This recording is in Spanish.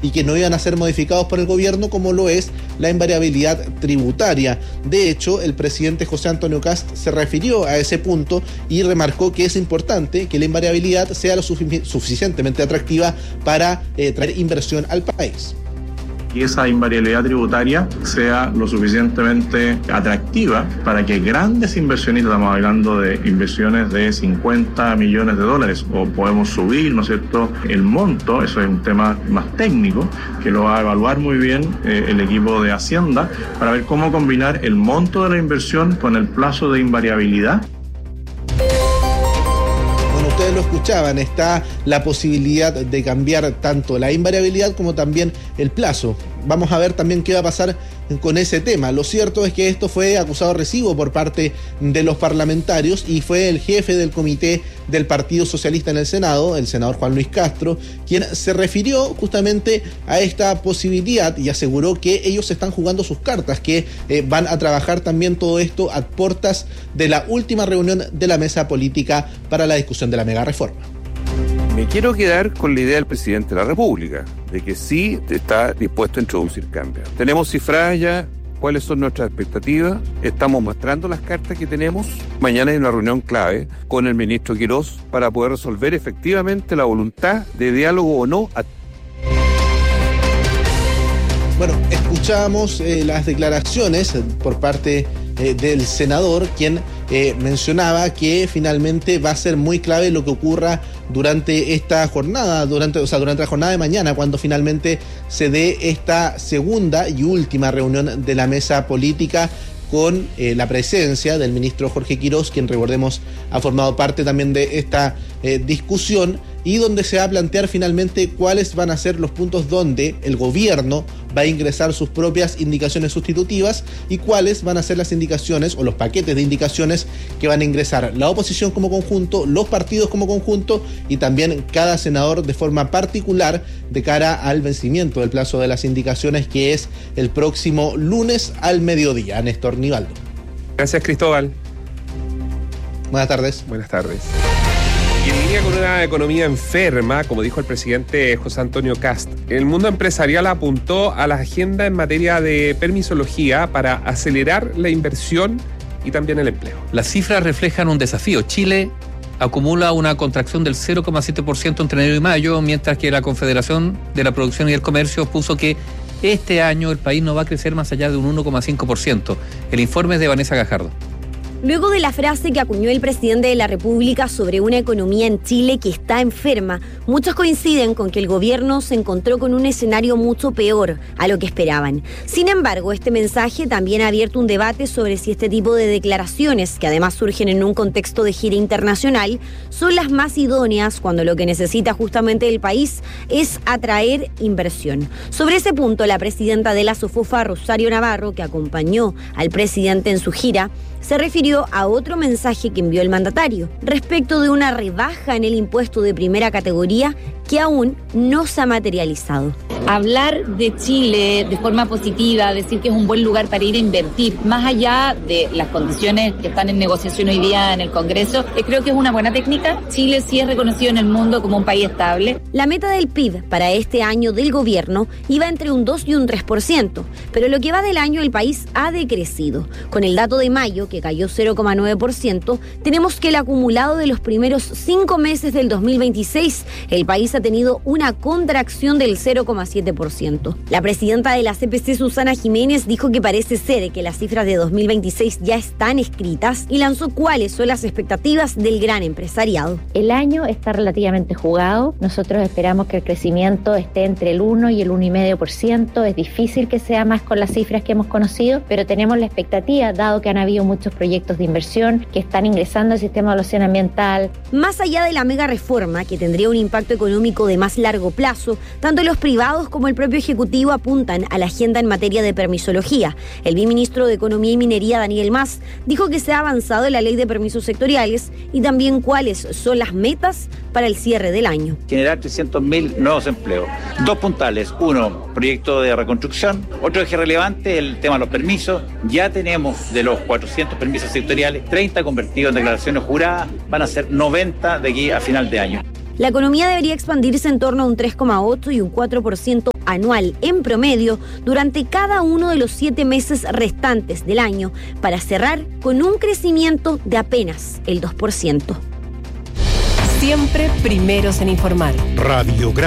y que no iban a ser modificados por el gobierno, como lo es la invariabilidad tributaria. De hecho, el presidente José Antonio Kast se refirió a ese punto y remarcó que es importante que la invariabilidad sea lo suficientemente atractiva para traer inversión al país. Y esa invariabilidad tributaria sea lo suficientemente atractiva para que grandes inversionistas, estamos hablando de inversiones de 50 millones de dólares, o podemos subir, ¿no es cierto?, el monto. Eso es un tema más técnico que lo va a evaluar muy bien el equipo de Hacienda para ver cómo combinar el monto de la inversión con el plazo de invariabilidad. Ustedes lo escuchaban, está la posibilidad de cambiar tanto la invariabilidad como también el plazo. Vamos a ver también qué va a pasar con ese tema. Lo cierto es que esto fue acusado recibo por parte de los parlamentarios y fue el jefe del comité del Partido Socialista en el Senado, el senador Juan Luis Castro, quien se refirió justamente a esta posibilidad y aseguró que ellos están jugando sus cartas, que van a trabajar también todo esto a puertas de la última reunión de la mesa política para la discusión de la mega reforma. Me quiero quedar con la idea del presidente de la República, de que sí está dispuesto a introducir cambios. Tenemos cifradas ya cuáles son nuestras expectativas, estamos mostrando las cartas que tenemos. Mañana hay una reunión clave con el ministro Quirós para poder resolver efectivamente la voluntad de diálogo o no. Bueno, escuchamos las declaraciones por parte del senador, quien mencionaba que finalmente va a ser muy clave lo que ocurra durante esta jornada, durante la jornada de mañana, cuando finalmente se dé esta segunda y última reunión de la mesa política con la presencia del ministro Jorge Quirós, quien, recordemos, ha formado parte también de esta discusión, y donde se va a plantear finalmente cuáles van a ser los puntos donde el gobierno va a ingresar sus propias indicaciones sustitutivas y cuáles van a ser las indicaciones o los paquetes de indicaciones que van a ingresar la oposición como conjunto, los partidos como conjunto y también cada senador de forma particular de cara al vencimiento del plazo de las indicaciones, que es el próximo lunes al mediodía. Néstor Nivaldo. Gracias, Cristóbal. Buenas tardes. Buenas tardes. Y en línea con una economía enferma, como dijo el presidente José Antonio Kast, el mundo empresarial apuntó a la agenda en materia de permisología para acelerar la inversión y también el empleo. Las cifras reflejan un desafío. Chile acumula una contracción del 0,7% entre enero y mayo, mientras que la Confederación de la Producción y el Comercio puso que este año el país no va a crecer más allá de un 1,5%. El informe es de Vanessa Gajardo. Luego de la frase que acuñó el presidente de la República sobre una economía en Chile que está enferma, muchos coinciden con que el gobierno se encontró con un escenario mucho peor a lo que esperaban. Sin embargo, este mensaje también ha abierto un debate sobre si este tipo de declaraciones, que además surgen en un contexto de gira internacional, son las más idóneas cuando lo que necesita justamente el país es atraer inversión. Sobre ese punto, la presidenta de la SOFOFA, Rosario Navarro, que acompañó al presidente en su gira, se refirió a otro mensaje que envió el mandatario respecto de una rebaja en el impuesto de primera categoría que aún no se ha materializado. Hablar de Chile de forma positiva, decir que es un buen lugar para ir a invertir, más allá de las condiciones que están en negociación hoy día en el Congreso, creo que es una buena técnica. Chile sí es reconocido en el mundo como un país estable. La meta del PIB para este año del gobierno iba entre un 2 y un 3%, pero lo que va del año el país ha decrecido. Con el dato de mayo, que cayó 0,9%, tenemos que el acumulado de los primeros 5 meses del 2026, el país ha tenido una contracción del 0,7%. La presidenta de la CPC, Susana Jiménez, dijo que parece ser que las cifras de 2026 ya están escritas y lanzó cuáles son las expectativas del gran empresariado. El año está relativamente jugado. Nosotros esperamos que el crecimiento esté entre el 1 y el 1,5%. Es difícil que sea más con las cifras que hemos conocido, pero tenemos la expectativa, dado que han habido muchos proyectos de inversión que están ingresando al sistema de evaluación ambiental. Más allá de la mega reforma, que tendría un impacto económico de más largo plazo, tanto los privados como el propio Ejecutivo apuntan a la agenda en materia de permisología. El viceministro de Economía y Minería, Daniel Mas, dijo que se ha avanzado en la ley de permisos sectoriales y también cuáles son las metas para el cierre del año. Generar 300.000 nuevos empleos. 2 puntales. 1, proyecto de reconstrucción. Otro eje relevante, el tema de los permisos. Ya tenemos de los 400 permisos sectoriales, 30 convertidos en declaraciones juradas. Van a ser 90 de aquí a final de año. La economía debería expandirse en torno a un 3,8 y un 4% anual en promedio durante cada uno de los 7 meses restantes del año, para cerrar con un crecimiento de apenas el 2%. Siempre primeros en informar.